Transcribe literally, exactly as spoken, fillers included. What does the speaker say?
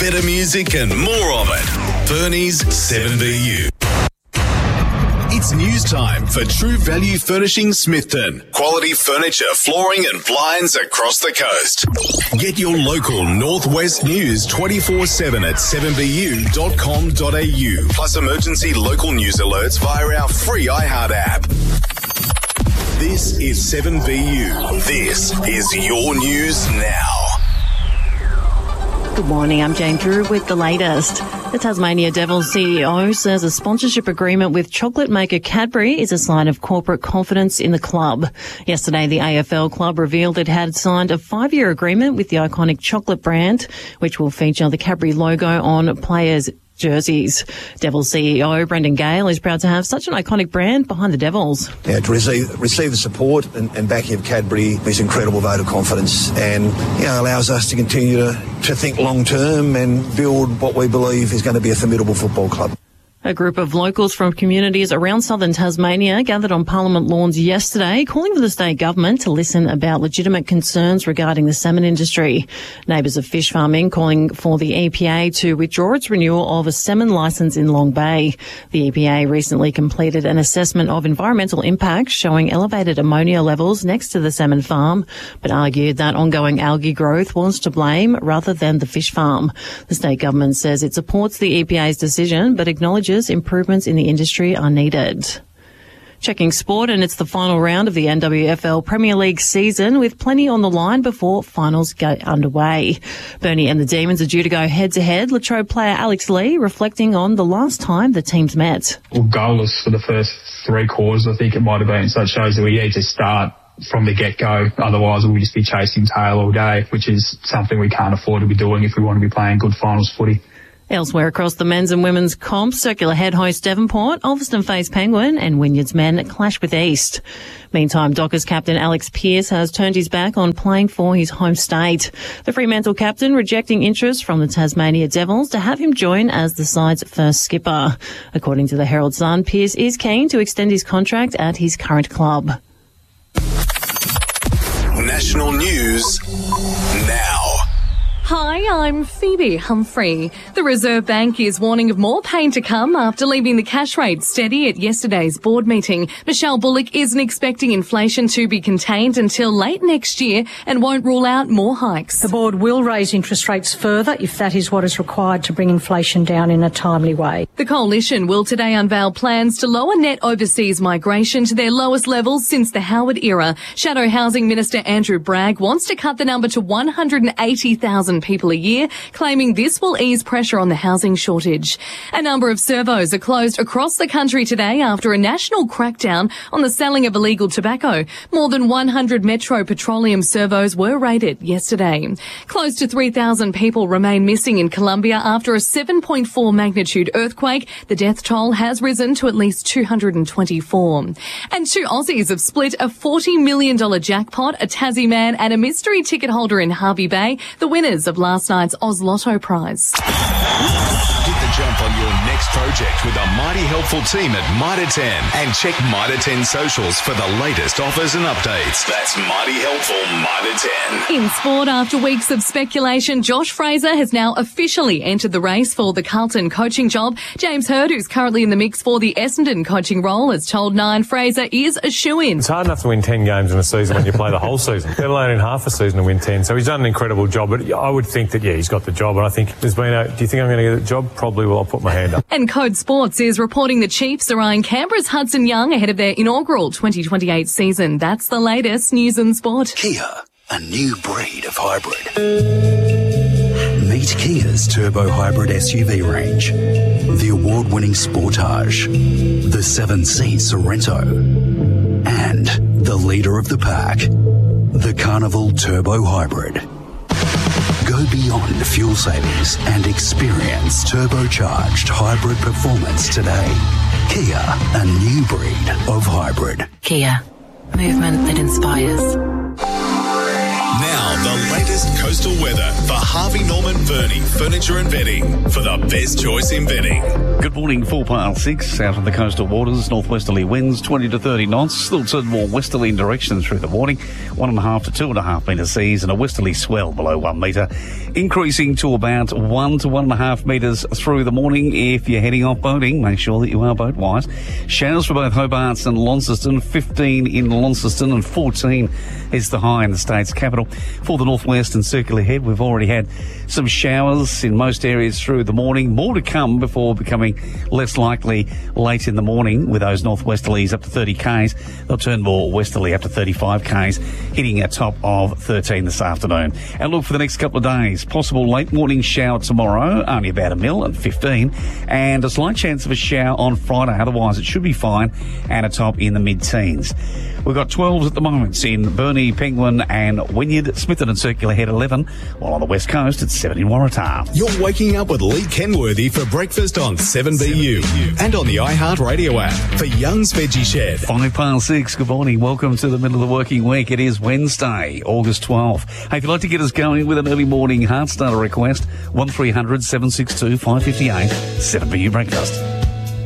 better music and more of it. Fernie's seven B U. It's news time for True Value Furnishing Smithton. Quality furniture, flooring and blinds across the coast. Get your local Northwest news twenty-four seven at seven b u dot com dot a u. Plus emergency local news alerts via our free iHeart app. This is seven B U. This is your news now. Good morning, I'm Jane Drew with the latest. The Tasmania Devils C E O says a sponsorship agreement with chocolate maker Cadbury is a sign of corporate confidence in the club. Yesterday, the A F L club revealed it had signed a five-year agreement with the iconic chocolate brand, which will feature the Cadbury logo on players' jerseys. Devils C E O Brendan Gale is proud to have such an iconic brand behind the Devils. Yeah, to receive, receive the support and, and backing of Cadbury is an incredible vote of confidence, and you know, allows us to continue to, to think long term and build what we believe is going to be a formidable football club. A group of locals from communities around southern Tasmania gathered on Parliament lawns yesterday, calling for the state government to listen about legitimate concerns regarding the salmon industry. Neighbours of fish farming calling for the E P A to withdraw its renewal of a salmon licence in Long Bay. The E P A recently completed an assessment of environmental impacts showing elevated ammonia levels next to the salmon farm, but argued that ongoing algae growth was to blame rather than the fish farm. The state government says it supports the E P A's decision, but acknowledges improvements in the industry are needed. Checking sport, and it's the final round of the N W F L Premier League season with plenty on the line before finals get underway. Burnie and the Demons are due to go head-to-head. Latrobe player Alex Lee reflecting on the last time the teams met. Well, goalless for the first three quarters, I think it might have been. So it shows that we need to start from the get-go. Otherwise, we'll just be chasing tail all day, which is something we can't afford to be doing if we want to be playing good finals footy. Elsewhere across the men's and women's comps, Circular Head host Devonport, Ulverston face Penguin and Wynyard's men clash with East. Meantime, Dockers captain Alex Pearce has turned his back on playing for his home state. The Fremantle captain rejecting interest from the Tasmania Devils to have him join as the side's first skipper. According to the Herald Sun, Pearce is keen to extend his contract at his current club. National news now. Hi, I'm Phoebe Humphrey. The Reserve Bank is warning of more pain to come after leaving the cash rate steady at yesterday's board meeting. Michelle Bullock isn't expecting inflation to be contained until late next year and won't rule out more hikes. The board will raise interest rates further if that is what is required to bring inflation down in a timely way. The coalition will today unveil plans to lower net overseas migration to their lowest levels since the Howard era. Shadow Housing Minister Andrew Bragg wants to cut the number to one hundred eighty thousand people a year, claiming this will ease pressure on the housing shortage. A number of servos are closed across the country today after a national crackdown on the selling of illegal tobacco. More than one hundred Metro Petroleum servos were raided yesterday. Close to three thousand people remain missing in Colombia after a seven point four magnitude earthquake. The death toll has risen to at least two hundred twenty-four. And two Aussies have split a forty million dollars jackpot, a Tassie man and a mystery ticket holder in Hervey Bay, the winners of last night's Oz Lotto prize. Get the jump on your next project with a mighty helpful team at Mitre ten, and check Mitre ten socials for the latest offers and updates. That's mighty helpful Mitre ten. In sport, after weeks of speculation, Josh Fraser has now officially entered the race for the Carlton coaching job. James Hird, who's currently in the mix for the Essendon coaching role, has told Nine Fraser is a shoo-in. It's hard enough to win ten games in a season when you play the whole season, let alone in half a season to win ten. So he's done an incredible job, but I would think that, yeah, he's got the job. And I think there's been a, do you think I'm going to get the job? Probably will. I'll put my hand up. And Code Sports is reporting the Chiefs are eyeing Canberra's Hudson Young ahead of their inaugural twenty twenty-eight season. That's the latest news and sport. Kia, a new breed of hybrid. Meet Kia's turbo hybrid S U V range. The award-winning Sportage, the seven-seat Sorento, and the leader of the pack, the Carnival Turbo Hybrid. Go beyond fuel savings and experience turbocharged hybrid performance today. Kia, a new breed of hybrid. Kia, movement that inspires. Now, the latest latest coastal weather for Harvey Norman Verney Furniture and Bedding for the best choice in bedding. Good morning, four past six. Out of the coastal waters, northwesterly winds twenty to thirty knots. Still turn more westerly in direction through the morning. One and a half to two and a half metre seas and a westerly swell below one metre. Increasing to about one to one and a half metres through the morning. If you're heading off boating, make sure that you are boat wise. Showers for both Hobart and Launceston. fifteen in Launceston and fourteen is the high in the state's capital. For the northwest and circular head, we've already had some showers in most areas through the morning. More to come before becoming less likely late in the morning with those northwesterlies up to thirty k's. They'll turn more westerly up to thirty-five k's, hitting a top of thirteen this afternoon. And look for the next couple of days. Possible late morning shower tomorrow, only about a mil at fifteen, and a slight chance of a shower on Friday. Otherwise, it should be fine, and a top in the mid-teens. We've got twelves at the moment in Burnie, Penguin and Wynyard, Smithton and Circular Head eleven, while on the west coast it's seven in Waratah. You're waking up with Lee Kenworthy for breakfast on seven B U and on the iHeartRadio app for Young's Veggie Shed. Five past six, good morning. Welcome to the middle of the working week. It is Wednesday, August twelfth. Hey, if you'd like to get us going with an early morning heart starter request, one three hundred seven six two five five eight, seven B U Breakfast.